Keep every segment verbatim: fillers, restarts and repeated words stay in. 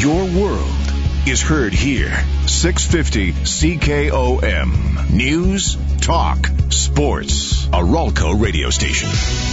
Your world is heard here. six fifty C K O M. News, talk, sports. A Ralco radio station.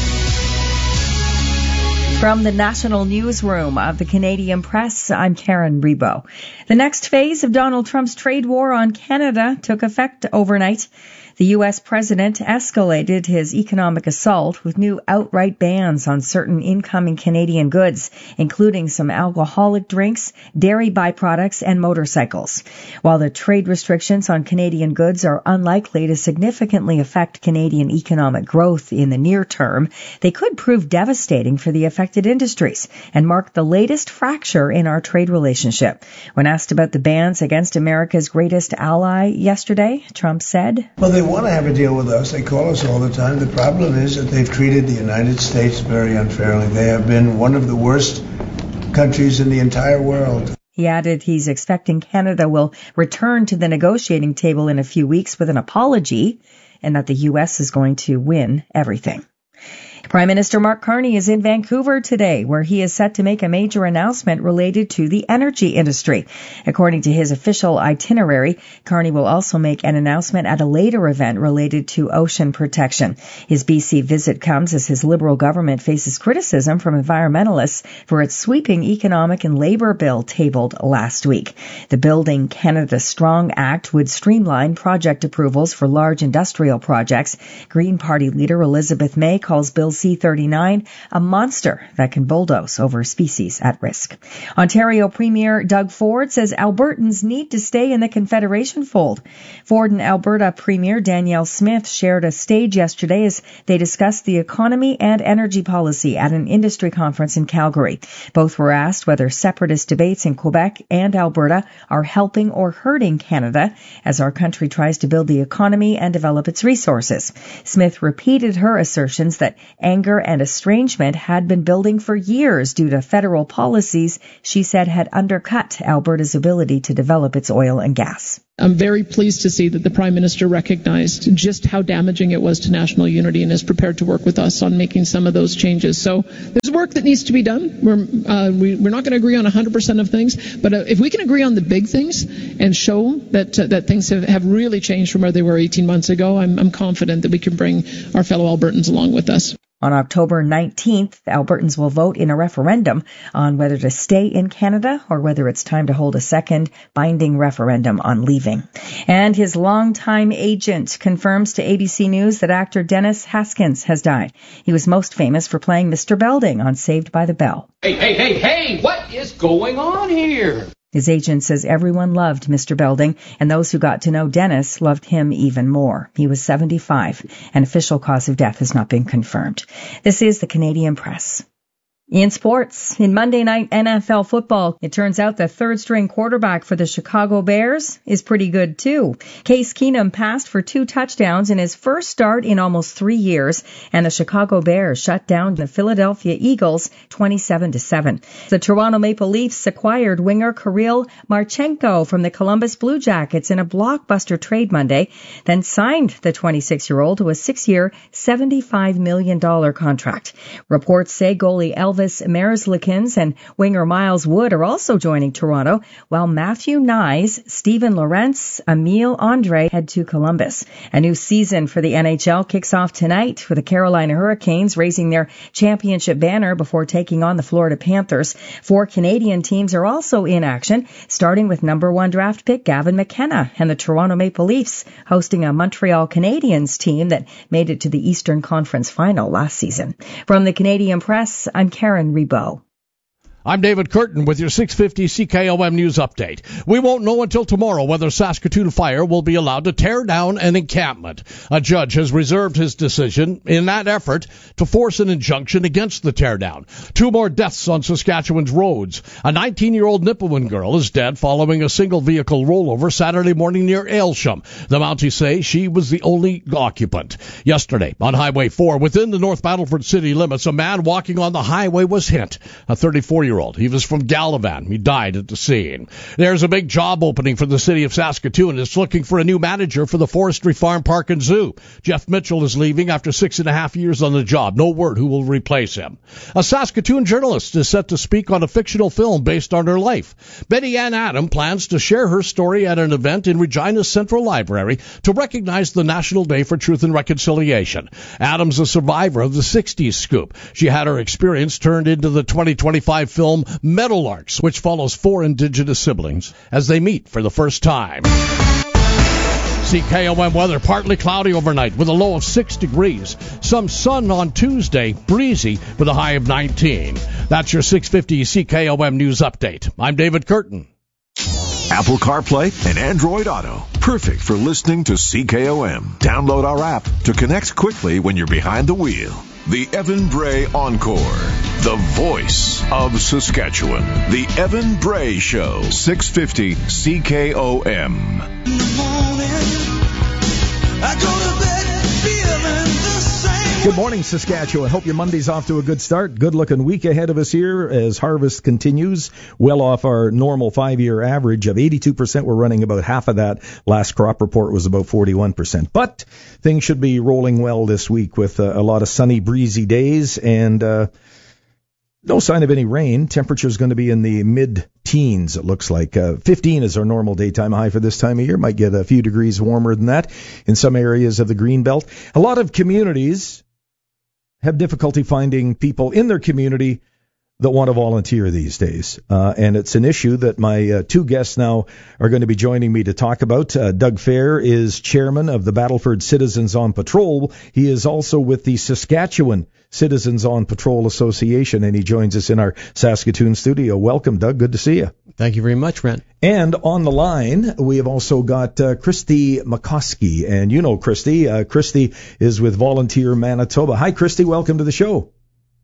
From the National Newsroom of the Canadian Press, I'm Karen Rebo. The next phase of Donald Trump's trade war on Canada took effect overnight. The U S president escalated his economic assault with new outright bans on certain incoming Canadian goods, including some alcoholic drinks, dairy byproducts, and motorcycles. While the trade restrictions on Canadian goods are unlikely to significantly affect Canadian economic growth in the near term, they could prove devastating for the affected industries and mark the latest fracture in our trade relationship. When asked about the bans against America's greatest ally yesterday, Trump said, Well, they want to have a deal with us. They call us all the time. The problem is that they've treated the United States very unfairly. They have been one of the worst countries in the entire world. He added he's expecting Canada will return to the negotiating table in a few weeks with an apology and that the U S is going to win everything. Prime Minister Mark Carney is in Vancouver today, where he is set to make a major announcement related to the energy industry. According to his official itinerary, Carney will also make an announcement at a later event related to ocean protection. His B C visit comes as his Liberal government faces criticism from environmentalists for its sweeping economic and labor bill tabled last week. The Building Canada Strong Act would streamline project approvals for large industrial projects. Green Party leader Elizabeth May calls Bill C thirty-nine a monster that can bulldoze over species at risk. Ontario Premier Doug Ford says Albertans need to stay in the Confederation fold. Ford and Alberta Premier Danielle Smith shared a stage yesterday as they discussed the economy and energy policy at an industry conference in Calgary. Both were asked whether separatist debates in Quebec and Alberta are helping or hurting Canada as our country tries to build the economy and develop its resources. Smith repeated her assertions that anger and estrangement had been building for years due to federal policies she said had undercut Alberta's ability to develop its oil and gas. I'm very pleased to see that the Prime Minister recognized just how damaging it was to national unity and is prepared to work with us on making some of those changes. So there's work that needs to be done. We're, uh, we, we're not going to agree on one hundred percent of things, but uh, if we can agree on the big things and show that uh, that things have, have really changed from where they were eighteen months ago, I'm, I'm confident that we can bring our fellow Albertans along with us. On October nineteenth, Albertans will vote in a referendum on whether to stay in Canada or whether it's time to hold a second binding referendum on leaving. And his longtime agent confirms to A B C News that actor Dennis Haskins has died. He was most famous for playing Mister Belding on Saved by the Bell. Hey, hey, hey, hey, what is going on here? His agent says everyone loved Mister Belding, and those who got to know Dennis loved him even more. He was seventy-five. An official cause of death has not been confirmed. This is the Canadian Press. In sports, in Monday night N F L football, it turns out the third-string quarterback for the Chicago Bears is pretty good, too. Case Keenum passed for two touchdowns in his first start in almost three years, and the Chicago Bears shut down the Philadelphia Eagles twenty-seven to seven. The Toronto Maple Leafs acquired winger Kirill Marchenko from the Columbus Blue Jackets in a blockbuster trade Monday, then signed the twenty-six-year-old to a six-year, seventy-five million dollars contract. Reports say goalie Elvis Merzlikins and winger Miles Wood are also joining Toronto, while Matthew Nyes, Steven Lorentz, Emile Andre head to Columbus. A new season for the N H L kicks off tonight with the Carolina Hurricanes raising their championship banner before taking on the Florida Panthers. Four Canadian teams are also in action, starting with number one draft pick Gavin McKenna and the Toronto Maple Leafs hosting a Montreal Canadiens team that made it to the Eastern Conference Final last season. From the Canadian Press, I'm Karen Rebo. I'm David Curtin with your six fifty C K O M News Update. We won't know until tomorrow whether Saskatoon Fire will be allowed to tear down an encampment. A judge has reserved his decision in that effort to force an injunction against the teardown. Two more deaths on Saskatchewan's roads. A nineteen-year-old Nipawin girl is dead following a single-vehicle rollover Saturday morning near Aylsham. The Mounties say she was the only occupant. Yesterday, on Highway four, within the North Battleford city limits, a man walking on the highway was hit. A thirty-four-year-old twenty-four-year-old. He was from Gallivan. He died at the scene. There's a big job opening for the city of Saskatoon. It's looking for a new manager for the Forestry Farm Park and Zoo. Jeff Mitchell is leaving after six and a half years on the job. No word who will replace him. A Saskatoon journalist is set to speak on a fictional film based on her life. Betty Ann Adam plans to share her story at an event in Regina's Central Library to recognize the National Day for Truth and Reconciliation. Adam's a survivor of the sixties scoop. She had her experience turned into the twenty twenty-five film Meadowlarks, which follows four Indigenous siblings as they meet for the first time. C K O M weather, partly cloudy overnight with a low of six degrees. Some sun on Tuesday, breezy with a high of nineteen. That's your six fifty C K O M News Update. I'm David Curtin. Apple CarPlay and Android Auto. Perfect for listening to C K O M. Download our app to connect quickly when you're behind the wheel. The Evan Bray Encore. The voice of Saskatchewan. The Evan Bray Show. six fifty C K O M. In the morning, I go to bed feeling the same. Good morning, Saskatchewan. Hope your Monday's off to a good start. Good-looking week ahead of us here as harvest continues. Well off our normal five-year average of eighty-two percent. We're running about half of that. Last crop report was about forty-one percent. But things should be rolling well this week with uh, a lot of sunny, breezy days and uh, no sign of any rain. Temperature's going to be in the mid-teens, it looks like. Uh, fifteen is our normal daytime high for this time of year. Might get a few degrees warmer than that in some areas of the Greenbelt. A lot of communities have difficulty finding people in their community that want to volunteer these days. Uh, and it's an issue that my uh, two guests now are going to be joining me to talk about. Uh, Doug Fair is chairman of the Battleford Citizens on Patrol. He is also with the Saskatchewan Citizens on Patrol Association, and he joins us in our Saskatoon studio. Welcome, Doug. Good to see you. Thank you very much, Brent. And on the line, we have also got uh, Christy McCoskey. And you know Christy. Uh, Christy is with Volunteer Manitoba. Hi, Christy. Welcome to the show.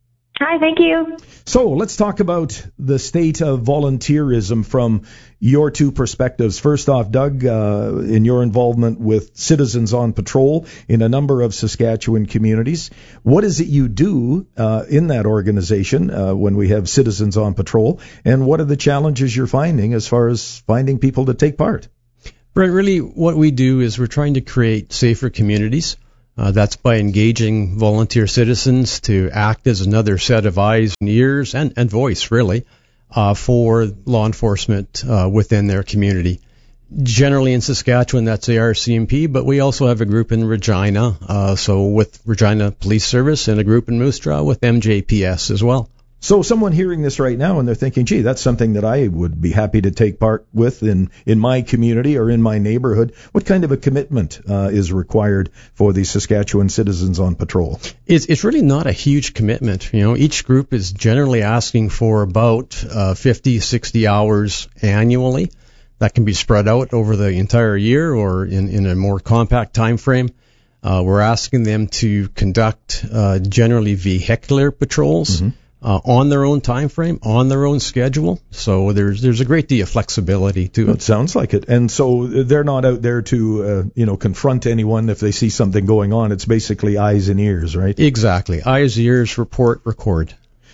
Hi, thank you. So let's talk about the state of volunteerism from your two perspectives. First off, Doug, uh, in your involvement with Citizens on Patrol in a number of Saskatchewan communities, what is it you do uh, in that organization uh, when we have Citizens on Patrol, and what are the challenges you're finding as far as finding people to take part? Right, really what we do is we're trying to create safer communities. Uh, that's by engaging volunteer citizens to act as another set of eyes and ears and, and voice, really, uh, for law enforcement uh, within their community. Generally in Saskatchewan, that's A R C M P, but we also have a group in Regina, uh, so with Regina Police Service, and a group in Moose Jaw with M J P S as well. So someone hearing this right now and they're thinking, gee, that's something that I would be happy to take part with in, in my community or in my neighborhood. What kind of a commitment uh, is required for the Saskatchewan Citizens on Patrol? It's, it's really not a huge commitment. You know, each group is generally asking for about uh, fifty, sixty hours annually. That can be spread out over the entire year or in, in a more compact time frame. Uh, we're asking them to conduct uh, generally vehicular patrols. Mm-hmm. Uh, on their own time frame, on their own schedule. So there's there's a great deal of flexibility to it. It sounds like it. And so they're not out there to, uh, you know, confront anyone if they see something going on. It's basically eyes and ears, right? Exactly. Eyes, ears, report, record.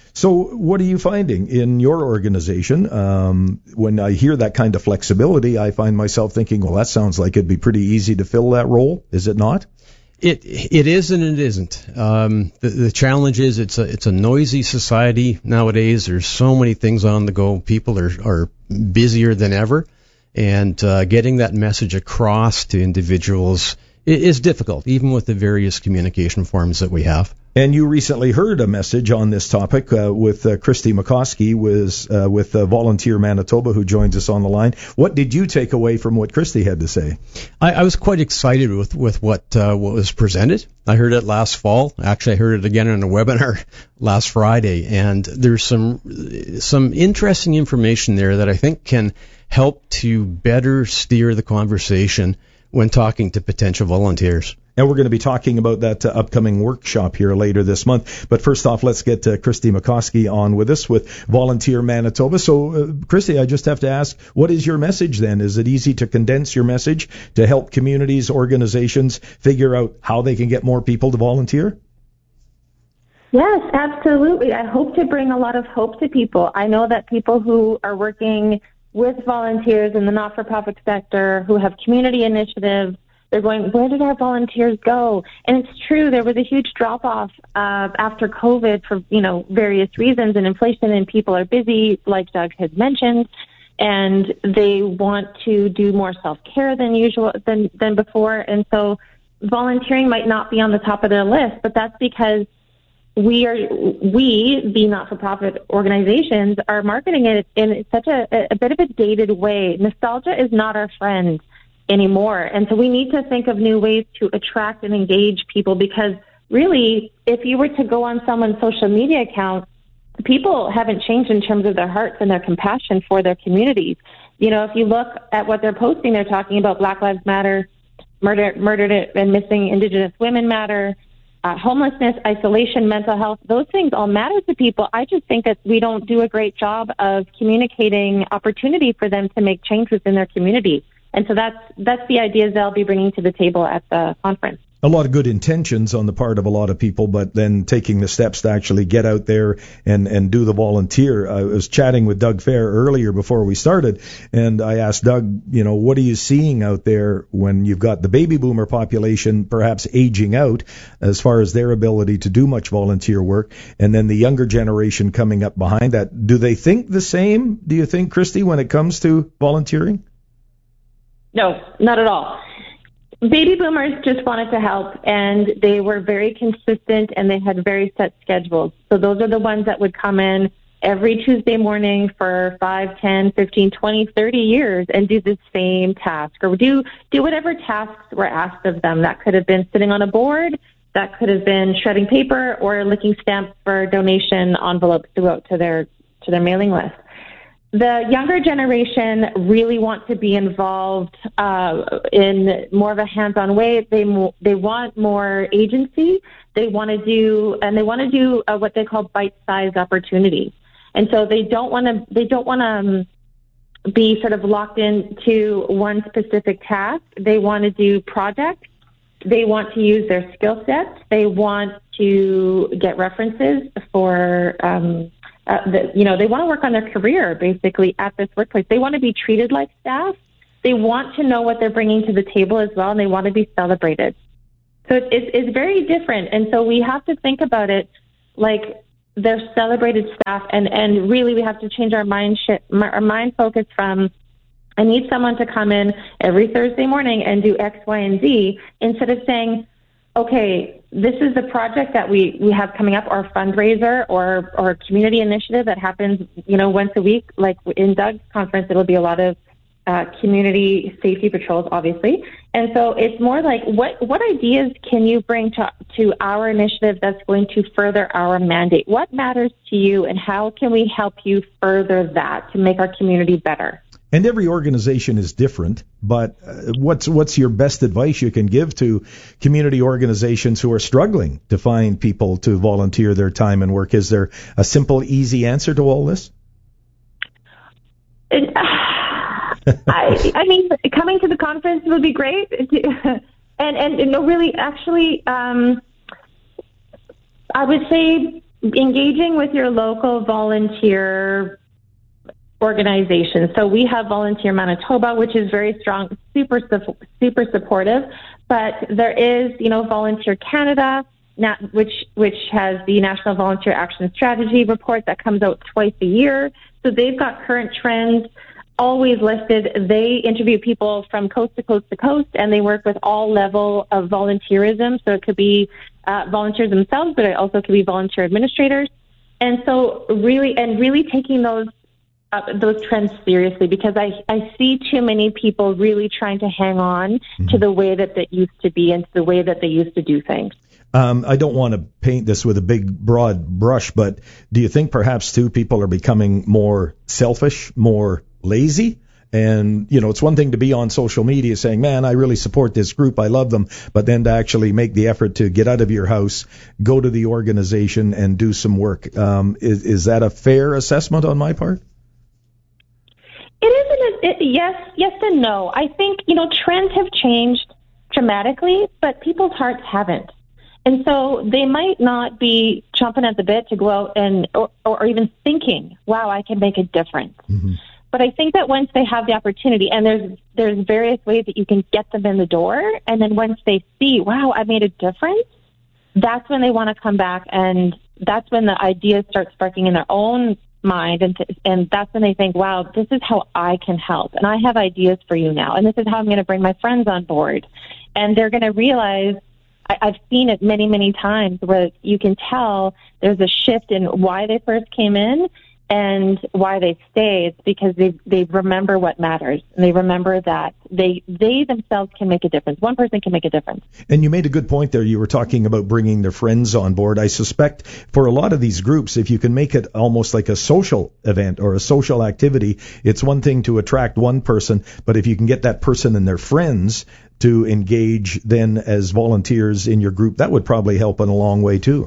So what are you finding in your organization? Um, when I hear that kind of flexibility, I find myself thinking, well, that sounds like it'd be pretty easy to fill that role. Is it not? It it is and it isn't. Um, the, the challenge is it's a it's a noisy society nowadays. There's so many things on the go. People are are busier than ever, and uh, getting that message across to individuals is difficult, even with the various communication forms that we have. And you recently heard a message on this topic uh, with uh, Christy McCoskey was, uh, with uh, Volunteer Manitoba, who joins us on the line. What did you take away from what Christy had to say? I, I was quite excited with, with what, uh, what was presented. I heard it last fall. Actually, I heard it again in a webinar last Friday. And there's some some interesting information there that I think can help to better steer the conversation when talking to potential volunteers. And we're going to be talking about that uh, upcoming workshop here later this month. But first off, let's get uh, Christy McCoskey on with us with Volunteer Manitoba. So, uh, Christy, I just have to ask, what is your message then? Is it easy to condense your message to help communities, organizations figure out how they can get more people to volunteer? Yes, absolutely. I hope to bring a lot of hope to people. I know that people who are working with volunteers in the not-for-profit sector, who have community initiatives, they're going, where did our volunteers go? And it's true, there was a huge drop-off uh, after COVID for, you know, various reasons and inflation, and people are busy, like Doug had mentioned, and they want to do more self-care than usual, than, than before. And so volunteering might not be on the top of their list, but that's because we are, we, the not-for-profit organizations, are marketing it in such a, a bit of a dated way. Nostalgia is not our friend anymore. And so we need to think of new ways to attract and engage people, because really, if you were to go on someone's social media account, people haven't changed in terms of their hearts and their compassion for their communities. You know, if you look at what they're posting, they're talking about Black Lives Matter, murder, murdered and missing Indigenous women matter, Uh, homelessness, isolation, mental health, those things all matter to people. I just think that we don't do a great job of communicating opportunity for them to make change within their community. And so that's that's the ideas they'll be bringing to the table at the conference. A lot of good intentions on the part of a lot of people, but then taking the steps to actually get out there and, and do the volunteer. I was chatting with Doug Fair earlier before we started, and I asked Doug, you know, what are you seeing out there when you've got the baby boomer population perhaps aging out as far as their ability to do much volunteer work, and then the younger generation coming up behind that? Do they think the same, do you think, Christy, when it comes to volunteering? No, not at all. Baby boomers just wanted to help, and they were very consistent, and they had very set schedules. So those are the ones that would come in every Tuesday morning for five, ten, fifteen, twenty, thirty years and do the same task, or do do whatever tasks were asked of them. That could have been sitting on a board, that could have been shredding paper, or licking stamps for donation envelopes to go out to their to their mailing list. The younger generation really want to be involved uh, in more of a hands-on way. They mo- they want more agency. They want to do, and they want to do uh, what they call bite-sized opportunities. And so they don't want to they don't want to um, be sort of locked into one specific task. They want to do projects. They want to use their skill sets. They want to get references for. Um, Uh, the, you know, they want to work on their career, basically, at this workplace. They want to be treated like staff. They want to know what they're bringing to the table as well, and they want to be celebrated. So it, it, it's very different. And so we have to think about it like they're celebrated staff, and, and really we have to change our mind, sh- our mind focus from, I need someone to come in every Thursday morning and do X, Y, and Z, instead of saying, okay, this is the project that we, we have coming up, our fundraiser or or community initiative that happens, you know, once a week. Like in Doug's conference, it'll be a lot of uh, community safety patrols, obviously. And so it's more like, what what ideas can you bring to to our initiative that's going to further our mandate? What matters to you, and how can we help you further that to make our community better? And every organization is different, but uh, what's what's your best advice you can give to community organizations who are struggling to find people to volunteer their time and work? Is there a simple, easy answer to all this? It, uh, I, I mean, coming to the conference would be great, and and, and no, really, actually, um, I would say engaging with your local volunteer organizations. So we have Volunteer Manitoba, which is very strong, super, super supportive. But there is, you know, Volunteer Canada, which which has the National Volunteer Action Strategy report that comes out twice a year. So they've got current trends always listed. They interview people from coast to coast to coast, and they work with all level of volunteerism. So it could be uh, volunteers themselves, but it also could be volunteer administrators. And so really, and really taking those Uh, those trends seriously, because I, I see too many people really trying to hang on mm-hmm. to the way that they used to be and to the way that they used to do things. Um, I don't want to paint this with a big, broad brush, but do you think perhaps, too, people are becoming more selfish, more lazy? And, you know, it's one thing to be on social media saying, man, I really support this group, I love them, but then to actually make the effort to get out of your house, go to the organization and do some work. Um, is, is that a fair assessment on my part? It isn't. A, it, yes, yes and no. I think, you know, trends have changed dramatically, but people's hearts haven't. And so they might not be chomping at the bit to go out and, or, or even thinking, wow, I can make a difference. Mm-hmm. But I think that once they have the opportunity, and there's there's various ways that you can get them in the door, and then once they see, wow, I made a difference, that's when they want to come back, and that's when the ideas start sparking in their own mind, and th- and that's when they think, wow, this is how I can help, and I have ideas for you now, and this is how I'm going to bring my friends on board. And they're going to realize, I- I've seen it many, many times, where you can tell there's a shift in why they first came in and why they stay. It's because they they remember what matters, and they remember that they they themselves can make a difference. One person can make a difference. And you made a good point there. You were talking about bringing their friends on board. I suspect for a lot of these groups, if you can make it almost like a social event or a social activity, it's one thing to attract one person, but if you can get that person and their friends to engage then as volunteers in your group, that would probably help in a long way too.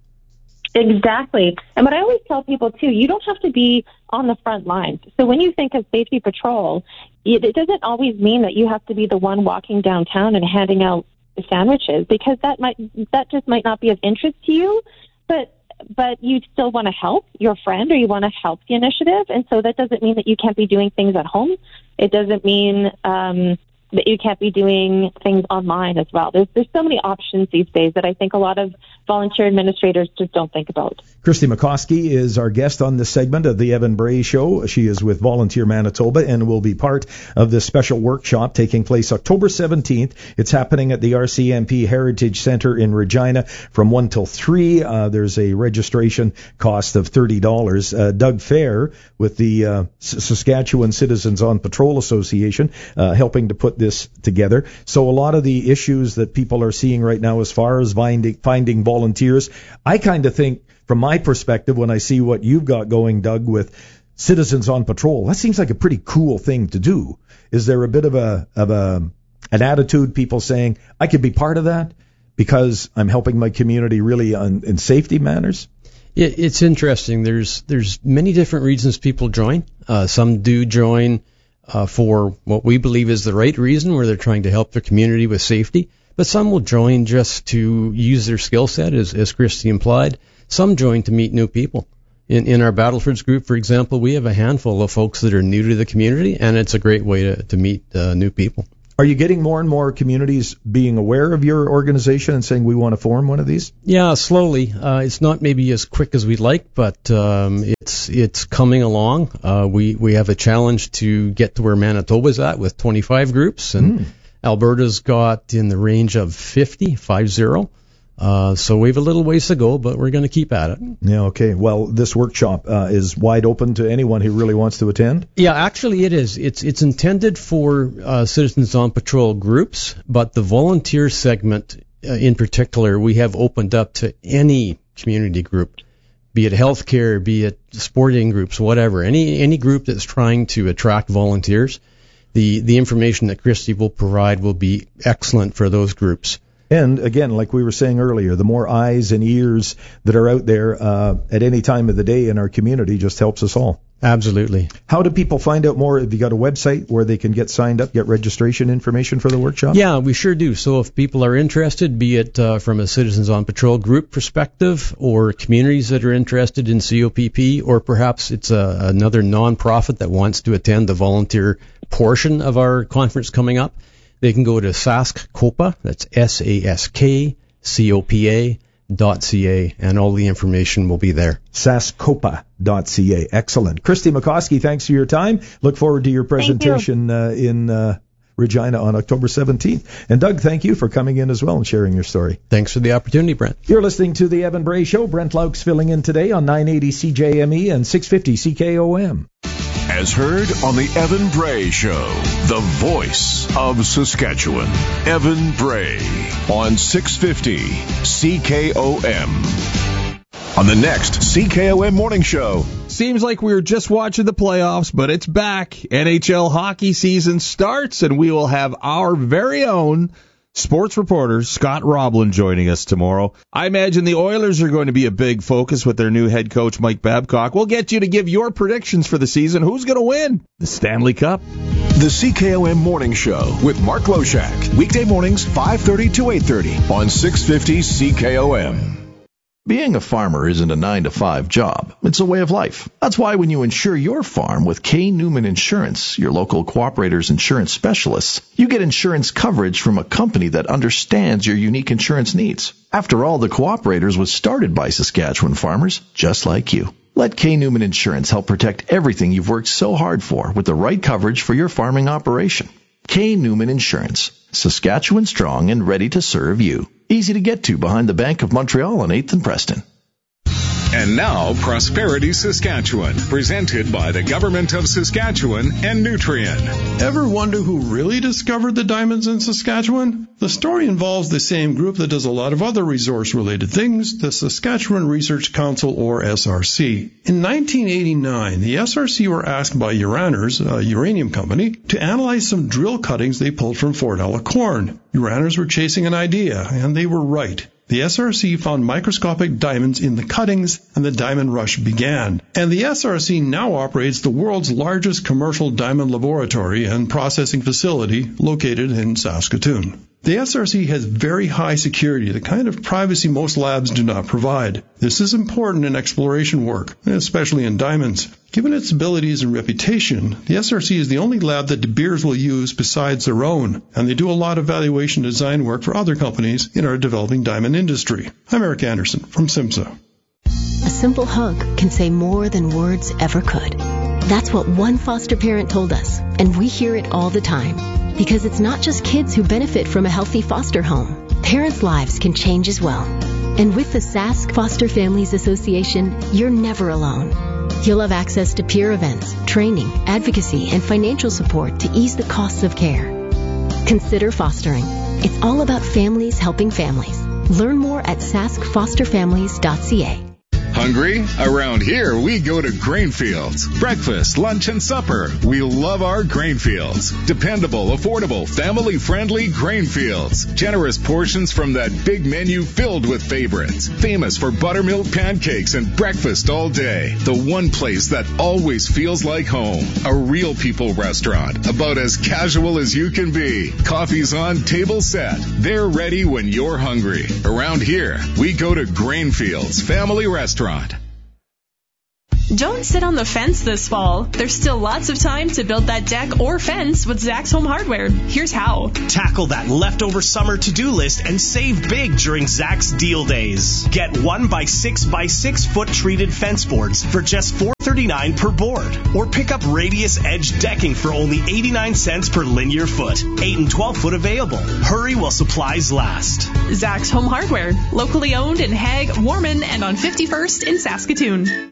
Exactly. And what I always tell people, too, you don't have to be on the front lines. So when you think of safety patrol, it, it doesn't always mean that you have to be the one walking downtown and handing out sandwiches, because that might that just might not be of interest to you. But but you still want to help your friend, or you want to help the initiative. And so that doesn't mean that you can't be doing things at home. It doesn't mean um, that you can't be doing things online as well. There's there's so many options these days that I think a lot of volunteer administrators just don't think about. Christy McCoskey is our guest on this segment of the Evan Bray Show. She is with Volunteer Manitoba and will be part of this special workshop taking place October seventeenth. It's happening at the R C M P Heritage Center in Regina from one till three. Uh, there's a registration cost of thirty dollars. Uh, Doug Fair with the uh, S- Saskatchewan Citizens on Patrol Association uh, helping to put this together. So a lot of the issues that people are seeing right now as far as finding, finding volunteers, I kind of think, from my perspective, when I see what you've got going, Doug, with Citizens on Patrol, that seems like a pretty cool thing to do. Is there a bit of a of a an attitude, people saying, I could be part of that because I'm helping my community really on, in safety manners? It, it's interesting. There's there's many different reasons people join. Uh, some do join uh, for what we believe is the right reason, where they're trying to help their community with safety. But some will join just to use their skill set, as, as Christy implied. Some join to meet new people. In, in our Battlefords group, for example, we have a handful of folks that are new to the community, and it's a great way to, to meet uh, new people. Are you getting more and more communities being aware of your organization and saying we want to form one of these? Yeah, slowly. Uh, it's not maybe as quick as we'd like, but um, it's it's coming along. Uh, we, we have a challenge to get to where Manitoba's at with twenty-five groups, and mm. Alberta's got in the range of fifty, five zero. Uh, so we have a little ways to go, but we're going to keep at it. Yeah, okay. Well, this workshop uh, is wide open to anyone who really wants to attend? Yeah, actually it is. It's it's intended for uh, Citizens on Patrol groups, but the volunteer segment uh, in particular, we have opened up to any community group, be it healthcare, be it sporting groups, whatever. Any any group that's trying to attract volunteers. The, the information that Christy will provide will be excellent for those groups. And again, like we were saying earlier, the more eyes and ears that are out there uh, at any time of the day in our community just helps us all. Absolutely. How do people find out more? Have you got a website where they can get signed up, get registration information for the workshop? Yeah, we sure do. So if people are interested, be it uh, from a Citizens on Patrol group perspective, or communities that are interested in C O P P, or perhaps it's a, another nonprofit that wants to attend the volunteer portion of our conference coming up, they can go to SaskCopa, that's S A S K C O P A dot C A, and all the information will be there. SaskCopa dot C A. Excellent. Christy McCoskey, thanks for your time. Look forward to your presentation uh, in uh, Regina on October seventeenth. And Doug, thank you for coming in as well and sharing your story. Thanks for the opportunity, Brent. You're listening to The Evan Bray Show. Brent Laux filling in today on nine eighty C J M E and six fifty C K O M. As heard on The Evan Bray Show, the voice of Saskatchewan. Evan Bray on six fifty C K O M. On the next C K O M Morning Show. Seems like we were just watching the playoffs, but it's back. N H L hockey season starts, and we will have our very own sports reporter Scott Roblin joining us tomorrow. I imagine the Oilers are going to be a big focus with their new head coach, Mike Babcock. We'll get you to give your predictions for the season. Who's going to win the Stanley Cup? The C K O M Morning Show with Mark Loshak. Weekday mornings, five thirty to eight thirty on six fifty C K O M. Being a farmer isn't a nine to five job. It's a way of life. That's why when you insure your farm with K. Newman Insurance, your local Cooperator's insurance specialists, you get insurance coverage from a company that understands your unique insurance needs. After all, the Cooperator's was started by Saskatchewan farmers just like you. Let K. Newman Insurance help protect everything you've worked so hard for with the right coverage for your farming operation. K. Newman Insurance, Saskatchewan strong and ready to serve you. Easy to get to behind the Bank of Montreal on eighth and Preston. And now, Prosperity Saskatchewan, presented by the Government of Saskatchewan and Nutrien. Ever wonder who really discovered the diamonds in Saskatchewan? The story involves the same group that does a lot of other resource-related things, the Saskatchewan Research Council, or S R C. In nineteen eighty-nine, the S R C were asked by Uraners, a uranium company, to analyze some drill cuttings they pulled from Fort Ella corn. Uraners were chasing an idea, and they were right. The S R C found microscopic diamonds in the cuttings, and the diamond rush began. And the S R C now operates the world's largest commercial diamond laboratory and processing facility located in Saskatoon. The S R C has very high security, the kind of privacy most labs do not provide. This is important in exploration work, especially in diamonds. Given its abilities and reputation, the S R C is the only lab that De Beers will use besides their own, and they do a lot of valuation design work for other companies in our developing diamond industry. I'm Eric Anderson from SIMSA. A simple hug can say more than words ever could. That's what one foster parent told us, and we hear it all the time. Because it's not just kids who benefit from a healthy foster home. Parents' lives can change as well. And with the Sask Foster Families Association, you're never alone. You'll have access to peer events, training, advocacy, and financial support to ease the costs of care. Consider fostering. It's all about families helping families. Learn more at sask foster families dot c a. Hungry? Around here, we go to Grainfields. Breakfast, lunch, and supper. We love our Grainfields. Dependable, affordable, family-friendly Grainfields. Generous portions from that big menu filled with favorites. Famous for buttermilk pancakes and breakfast all day. The one place that always feels like home. A real people restaurant. About as casual as you can be. Coffee's on, table set. They're ready when you're hungry. Around here, we go to Grainfields Family Restaurant. Don't sit on the fence this fall. There's still lots of time to build that deck or fence with Zach's Home Hardware. Here's how. Tackle that leftover summer to-do list and save big during Zach's Deal Days. Get one by six by six foot treated fence boards for just four thirty-nine per board. Or pick up Radius Edge decking for only eighty-nine cents per linear foot. eight and twelve foot available. Hurry while supplies last. Zach's Home Hardware. Locally owned in Hague, Warman, and on fifty-first in Saskatoon.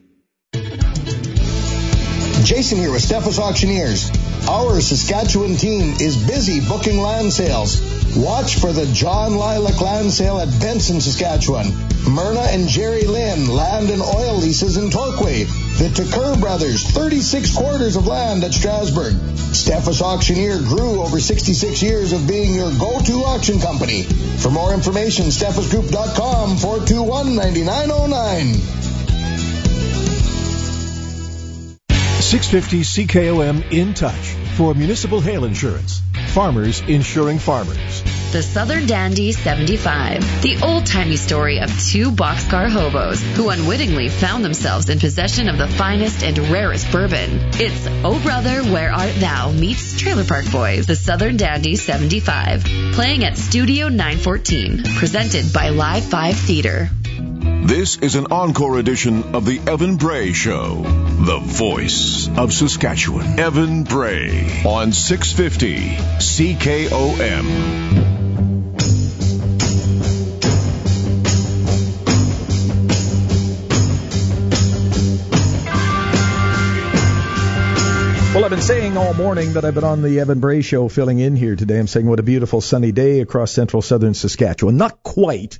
Jason here with Steffes Auctioneers. Our Saskatchewan team is busy booking land sales. Watch for the John Lilac Land Sale at Benson, Saskatchewan. Myrna and Jerry Lynn Land and Oil Leases in Torquay. The Tucker Brothers, thirty-six quarters of land at Strasbourg. Steffes Auctioneer grew over sixty-six years of being your go-to auction company. For more information, steffes group dot com, four two one, nine nine zero nine. six fifty C K O M In Touch for municipal hail insurance. Farmers insuring farmers. The Southern Dandy seventy-five, the old-timey story of two boxcar hobos who unwittingly found themselves in possession of the finest and rarest bourbon. It's Oh Brother, Where Art Thou meets Trailer Park Boys, the Southern Dandy seventy-five, playing at Studio nine fourteen, presented by Live five Theater. This is an encore edition of the Evan Bray Show, the voice of Saskatchewan. Evan Bray on six fifty C K O M. Well, I've been saying all morning that I've been on the Evan Bray Show filling in here today. I'm saying what a beautiful sunny day across central southern Saskatchewan. Not quite.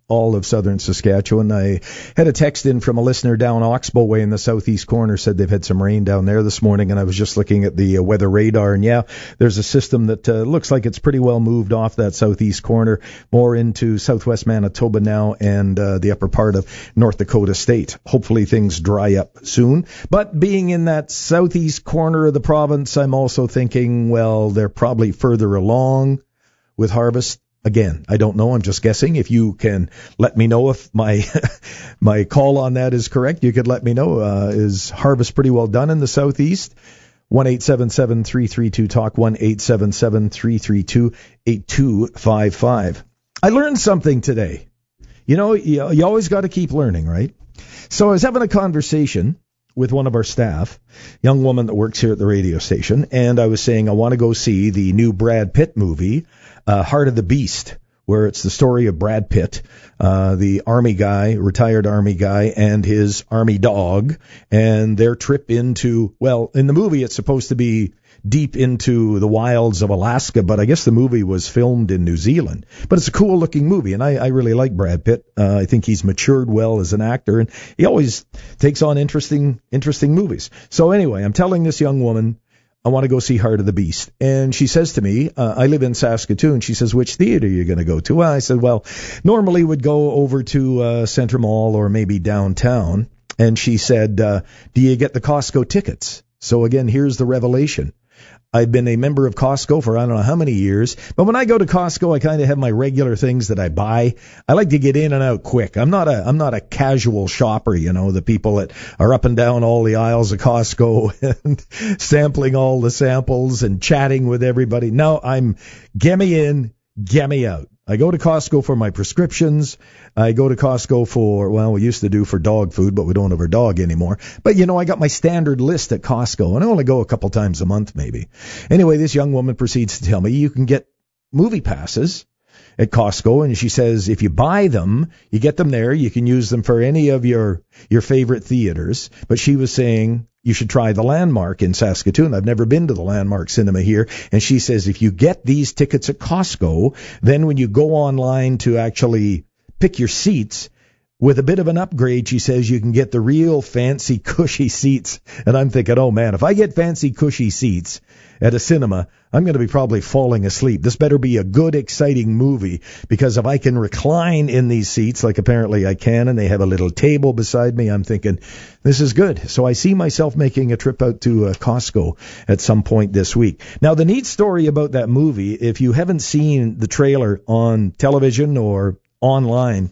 all of southern Saskatchewan. I had a text in from a listener down Oxbow Way in the southeast corner, said they've had some rain down there this morning, and I was just looking at the uh, weather radar, and yeah, there's a system that uh, looks like it's pretty well moved off that southeast corner, more into southwest Manitoba now and uh, the upper part of North Dakota State. Hopefully things dry up soon. But being in that southeast corner of the province, I'm also thinking, well, they're probably further along with harvest. Again, I don't know. I'm just guessing. If you can let me know if my my call on that is correct, you could let me know. Uh, is harvest pretty well done in the southeast? one eight seven seven, three three two, talk, one eight seven seven, three three two, eight two five five. I learned something today. You know, you, you always got to keep learning, right? So I was having a conversation with one of our staff, young woman that works here at the radio station, and I was saying I want to go see the new Brad Pitt movie, uh, Heart of the Beast, where it's the story of Brad Pitt, uh, the army guy, retired army guy, and his army dog, and their trip into, well, in the movie it's supposed to be deep into the wilds of Alaska, but I guess the movie was filmed in New Zealand. But it's a cool looking movie, and I, I really like Brad Pitt. Uh, I think he's matured well as an actor, and he always takes on interesting, interesting movies. So anyway, I'm telling this young woman, I want to go see Heart of the Beast. And she says to me, uh, I live in Saskatoon. She says, which theater are you going to go to? Well, I said, well, normally would go over to uh, Centre Mall or maybe downtown. And she said, uh, do you get the Costco tickets? So again, here's the revelation. I've been a member of Costco for I don't know how many years, but when I go to Costco, I kind of have my regular things that I buy. I like to get in and out quick. I'm not a I'm not a casual shopper, you know, the people that are up and down all the aisles of Costco and sampling all the samples and chatting with everybody. No, I'm get me in, get me out. I go to Costco for my prescriptions. I go to Costco for, well, we used to do for dog food, but we don't have our dog anymore. But, you know, I got my standard list at Costco, and I only go a couple times a month maybe. Anyway, this young woman proceeds to tell me you can get movie passes at Costco, and she says if you buy them, you get them there, you can use them for any of your your favorite theaters. But she was saying you should try the Landmark in Saskatoon. I've never been to the Landmark Cinema here. And she says if you get these tickets at Costco, then when you go online to actually pick your seats, with a bit of an upgrade, she says you can get the real fancy, cushy seats. And I'm thinking, oh, man, if I get fancy, cushy seats at a cinema, I'm going to be probably falling asleep. This better be a good, exciting movie, because if I can recline in these seats, like apparently I can, and they have a little table beside me, I'm thinking, this is good. So I see myself making a trip out to uh, Costco at some point this week. Now, the neat story about that movie, if you haven't seen the trailer on television or online,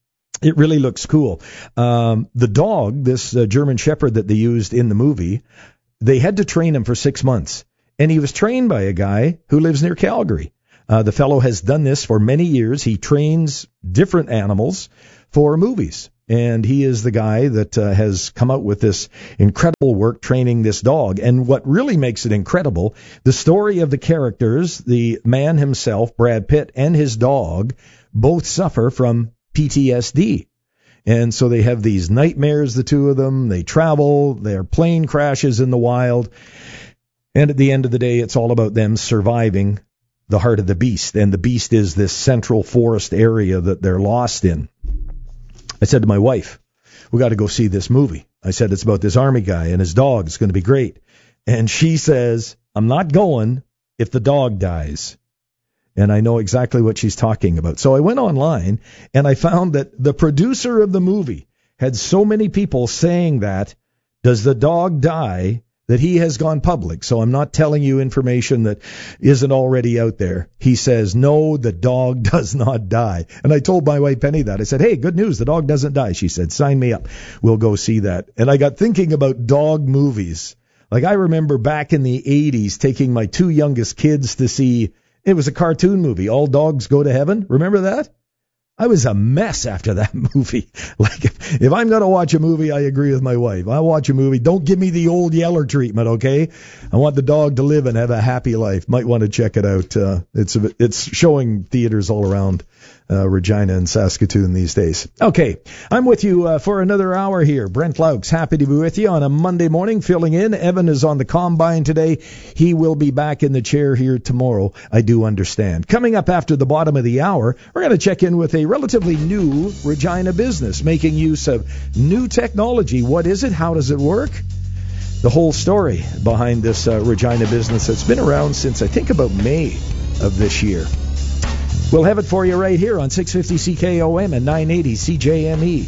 it really looks cool. Um, the dog, this uh, German Shepherd that they used in the movie, they had to train him for six months. And he was trained by a guy who lives near Calgary. Uh, the fellow has done this for many years. He trains different animals for movies. And he is the guy that uh, has come out with this incredible work training this dog. And what really makes it incredible, the story of the characters, the man himself, Brad Pitt, and his dog both suffer from P T S D. And so they have these nightmares, the two of them. They travel. Their plane crashes in the wild. And at the end of the day, it's all about them surviving the heart of the beast. And the beast is this central forest area that they're lost in. I said to my wife, we got to go see this movie. I said, it's about this army guy and his dog. It's going to be great. And she says, I'm not going if the dog dies. And I know exactly what she's talking about. So I went online and I found that the producer of the movie had so many people saying that, does the dog die, that he has gone public. So I'm not telling you information that isn't already out there. He says, no, the dog does not die. And I told my wife Penny that. I said, hey, good news, the dog doesn't die. She said, sign me up. We'll go see that. And I got thinking about dog movies. Like I remember back in the eighties taking my two youngest kids to see, it was a cartoon movie, All Dogs Go to Heaven. Remember that? I was a mess after that movie. Like, if, if I'm going to watch a movie, I agree with my wife. I watch a movie, don't give me the old Yeller treatment, okay? I want the dog to live and have a happy life. Might want to check it out. Uh, it's it's showing theaters all around uh, Regina and Saskatoon these days. Okay, I'm with you uh, for another hour here. Brent Laux, happy to be with you on a Monday morning, filling in. Evan is on the combine today. He will be back in the chair here tomorrow, I do understand. Coming up after the bottom of the hour, we're going to check in with a relatively new Regina business making use of new technology. What is it? How does it work? The whole story behind this uh, Regina business that's been around since, I think, about May of this year. We'll have it for you right here on six fifty C K O M and nine eighty C J M E.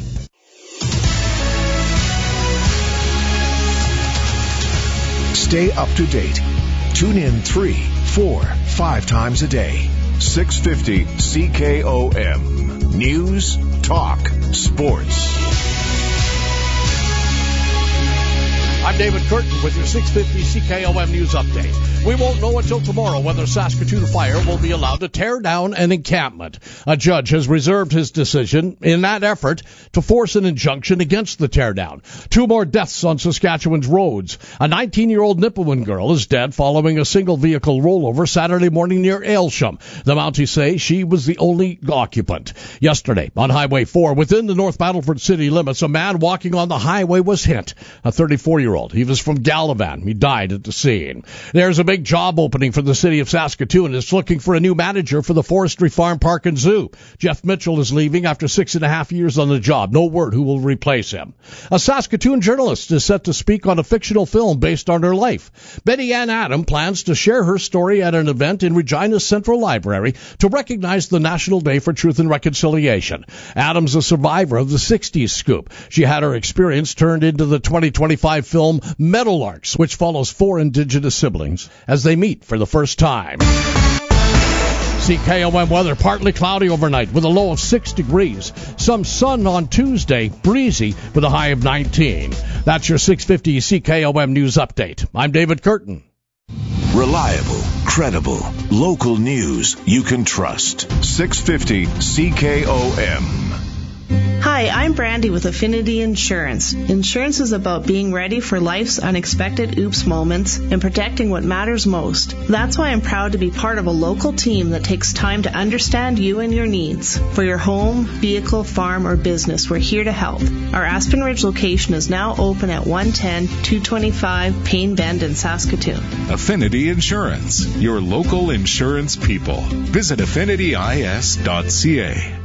Stay up to date. Tune in three, four, five times a day. six fifty C K O M. News, talk, sports. I'm David Curtin with your six fifty C K O M News Update. We won't know until tomorrow whether Saskatoon Fire will be allowed to tear down an encampment. A judge has reserved his decision in that effort to force an injunction against the teardown. Two more deaths on Saskatchewan's roads. A nineteen-year-old Nipawin girl is dead following a single-vehicle rollover Saturday morning near Aylsham. The Mounties say she was the only occupant. Yesterday, on Highway four, within the North Battleford city limits, a man walking on the highway was hit. A thirty-four-year-old. He was from Gallivan. He died at the scene. There's a big job opening for the city of Saskatoon. It's looking for a new manager for the Forestry Farm Park and Zoo. Jeff Mitchell is leaving after six and a half years on the job. No word who will replace him. A Saskatoon journalist is set to speak on a fictional film based on her life. Betty Ann Adam plans to share her story at an event in Regina's Central Library to recognize the National Day for Truth and Reconciliation. Adam's a survivor of the sixties scoop. She had her experience turned into the twenty twenty-five film Meadowlarks, which follows four Indigenous siblings as they meet for the first time. C K O M weather, partly cloudy overnight with a low of six degrees. Some sun on Tuesday, breezy with a high of nineteen. That's your six fifty C K O M News Update. I'm David Curtin. Reliable, credible, local news you can trust. six fifty C K O M. Hi, I'm Brandy with Affinity Insurance. Insurance is about being ready for life's unexpected oops moments and protecting what matters most. That's why I'm proud to be part of a local team that takes time to understand you and your needs. For your home, vehicle, farm, or business, we're here to help. Our Aspen Ridge location is now open at one ten two twenty-five Payne Bend in Saskatoon. Affinity Insurance, your local insurance people. Visit affinity I S dot C A.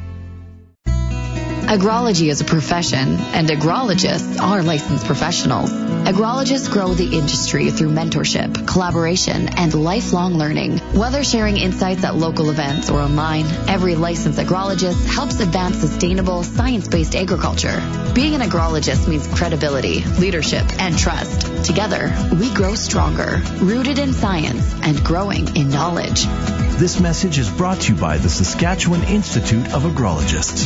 Agrology is a profession, and agrologists are licensed professionals. Agrologists grow the industry through mentorship, collaboration, and lifelong learning. Whether sharing insights at local events or online, every licensed agrologist helps advance sustainable, science-based agriculture. Being an agrologist means credibility, leadership, and trust. Together, we grow stronger, rooted in science and growing in knowledge. This message is brought to you by the Saskatchewan Institute of Agrologists.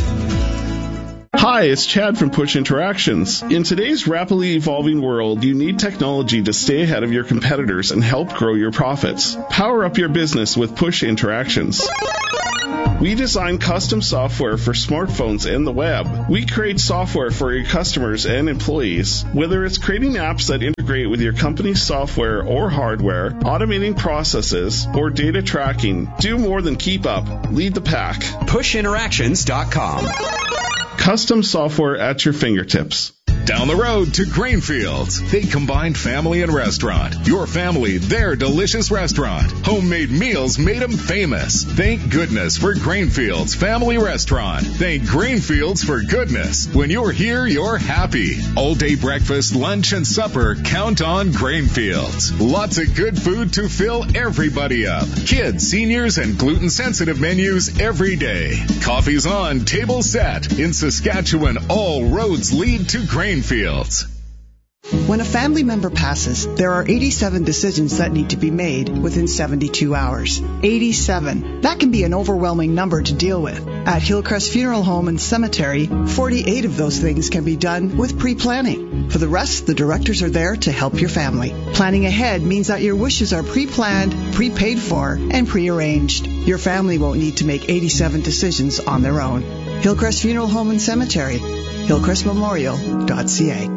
Hi, it's Chad from Push Interactions. In today's rapidly evolving world, you need technology to stay ahead of your competitors and help grow your profits. Power up your business with Push Interactions. We design custom software for smartphones and the web. We create software for your customers and employees. Whether it's creating apps that integrate with your company's software or hardware, automating processes, or data tracking, do more than keep up. Lead the pack. push interactions dot com. Custom software at your fingertips. Down the road to Grainfields. They combine family and restaurant. Your family, their delicious restaurant. Homemade meals made them famous. Thank goodness for Grainfields Family Restaurant. Thank Grainfields for goodness. When you're here, you're happy. All day breakfast, lunch, and supper, count on Grainfields. Lots of good food to fill everybody up. Kids, seniors, and gluten-sensitive menus every day. Coffee's on, table set. In Saskatchewan, all roads lead to Grainfields. Fields. When a family member passes, there are eighty-seven decisions that need to be made within seventy-two hours. eighty-seven. That can be an overwhelming number to deal with. At Hillcrest Funeral Home and Cemetery, forty-eight of those things can be done with pre-planning. For the rest, the directors are there to help your family. Planning ahead means that your wishes are pre-planned, pre-paid for, and pre-arranged. Your family won't need to make eighty-seven decisions on their own. Hillcrest Funeral Home and Cemetery, hillcrest memorial dot c a.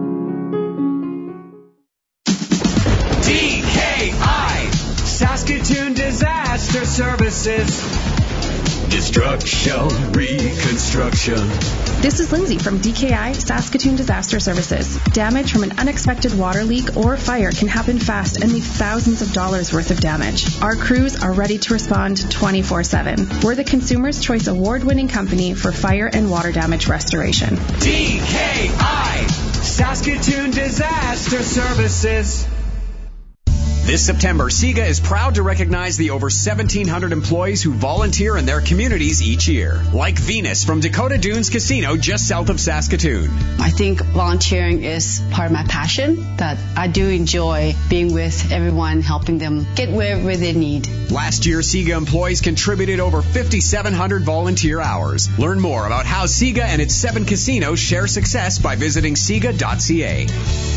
D K I, Saskatoon Disaster Services. Destruction, reconstruction. This is Lindsay from D K I Saskatoon Disaster Services. Damage from an unexpected water leak or fire can happen fast and leave thousands of dollars worth of damage. Our crews are ready to respond twenty-four seven. We're the Consumer's Choice Award-winning company for fire and water damage restoration. D K I, Saskatoon Disaster Services. This September, SIGA is proud to recognize the over seventeen hundred employees who volunteer in their communities each year. Like Venus from Dakota Dunes Casino just south of Saskatoon. I think volunteering is part of my passion, that I do enjoy being with everyone, helping them get wherever they need. Last year, SIGA employees contributed over fifty-seven hundred volunteer hours. Learn more about how SIGA and its seven casinos share success by visiting siga dot c a.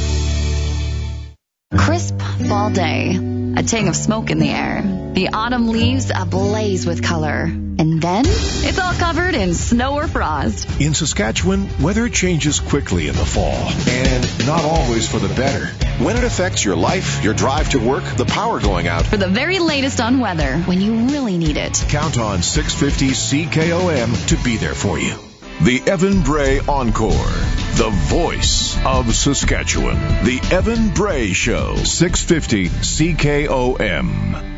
Crisp fall day, a tang of smoke in the air, the autumn leaves ablaze with color, and then it's all covered in snow or frost. In Saskatchewan, weather changes quickly in the fall, and not always for the better. When it affects your life, your drive to work, the power going out. For the very latest on weather, when you really need it, count on six fifty C K O M to be there for you. The Evan Bray Encore, the voice of Saskatchewan. The Evan Bray Show, six fifty C K O M.